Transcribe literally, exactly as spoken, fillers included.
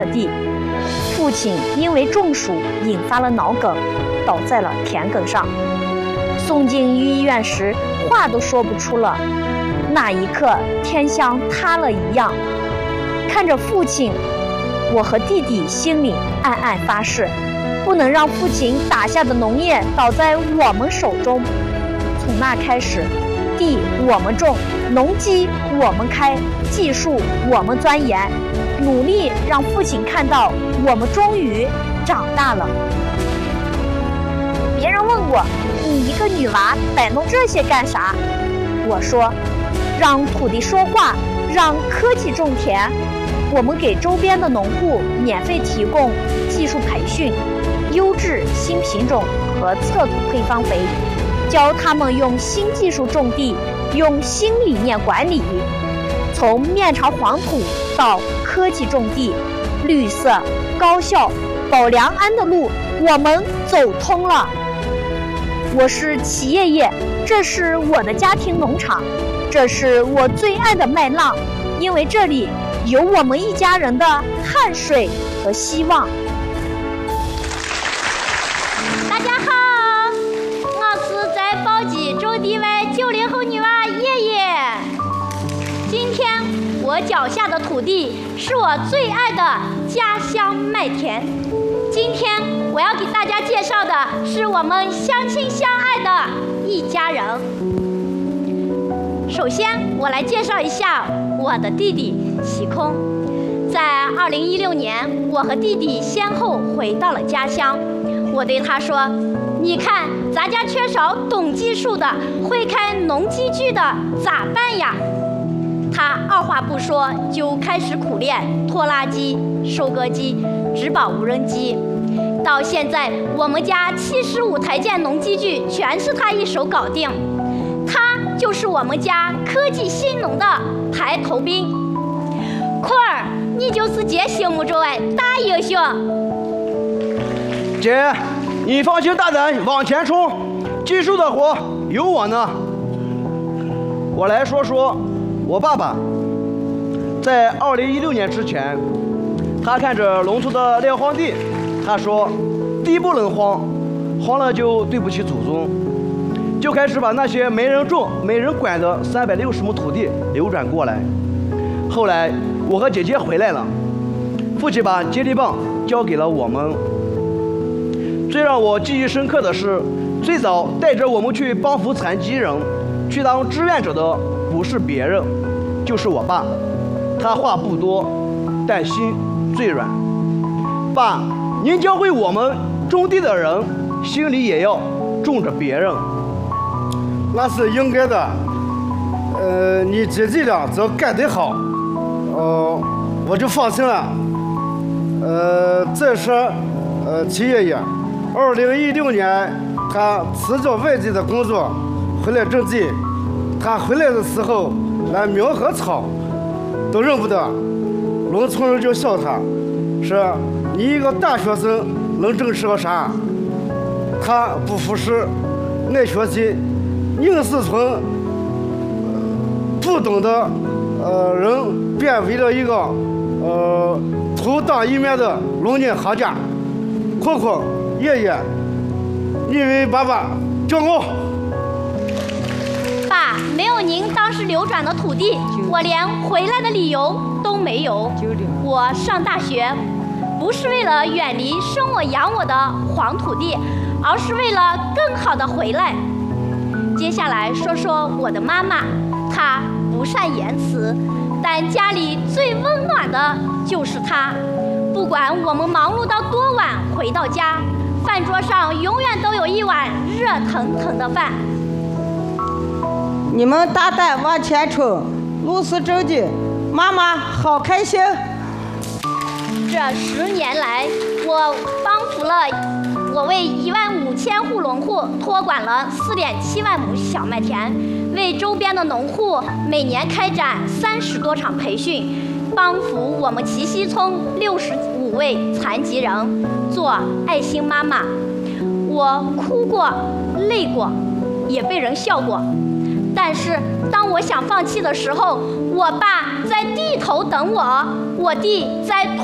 地。父亲因为中暑引发了脑梗，倒在了田埂上。送进医院时，话都说不出了。那一刻，天像塌了一样。看着父亲，我和弟弟心里暗暗发誓，不能让父亲打下的农业倒在我们手中。从那开始，地我们种，农机我们开，技术我们钻研，努力让父亲看到我们终于长大了。别人问我，你一个女娃摆弄这些干啥？我说，让土地说话，让科技种田。我们给周边的农户免费提供技术培训、优质新品种和测土配方肥，教他们用新技术种地，用新理念管理。从面朝黄土到科技种地，绿色、高效、保良安的路我们走通了。我是齐爷爷，这是我的家庭农场，这是我最爱的麦浪，因为这里有我们一家人的汗水和希望。 大家好，我是在宝鸡种地外九零后女娃叶叶。今天我脚下的土地是我最爱的家乡麦田。今天我要给大家介绍的是我们相亲相爱的一家人。首先，我来介绍一下我的弟弟齐空。在二零一六年，我和弟弟先后回到了家乡。我对他说：“你看，咱家缺少懂技术的、会开农机具的，咋办呀？”他二话不说就开始苦练拖拉机、收割机、植保无人机。到现在，我们家七十五台件农机具全是他一手搞定。他就是我们家科技新农的排头兵。坤儿，你就是姐心目中的大英雄。 姐，你放心大胆往前冲，技术的活有我呢。我来说说我爸爸。在二零一六年之前，他看着农村的撂荒地，他说地不能荒，荒了就对不起祖宗，就开始把那些没人种没人管的三百六十亩土地流转过来。后来我和姐姐回来了，父亲把接力棒交给了我们。最让我记忆深刻的是，最早带着我们去帮扶残疾人去当志愿者的不是别人，就是我爸。他话不多，但心最软。爸，您教会我们种地的人心里也要种着别人。 那是应该的。呃，你姐弟俩只要干得好，呃，我就放心了。呃，再说，呃，齐爷爷，二零一六年他辞掉外地的工作，回来种地。他回来的时候，连苗和草都认不得，农村人就笑他，说你一个大学生能种出个啥？他不服输，爱学习，硬是从不懂的呃人变为了一个呃头当一面的农业行家。坤坤爷爷，你为爸爸骄傲。 爸，没有您当时流转的土地，我连回来的理由都没有。我上大学，不是为了远离生我养我的黄土地，而是为了更好的回来。接下来说说我的妈妈，她不善言辞，但家里最温暖的就是她。不管我们忙碌到多晚回到家，饭桌上永远都有一碗热腾腾的饭。 你们大胆往前冲，路是正的，妈妈好开心。 这十年来，我帮扶了，我为一万五千户农户托管了四点七万亩小麦田，为周边的农户每年开展三十多场培训，帮扶我们齐溪村六十五位残疾人，做爱心妈妈。我哭过，累过，也被人笑过。但是当我想放弃的时候，我爸在地头等我，我弟在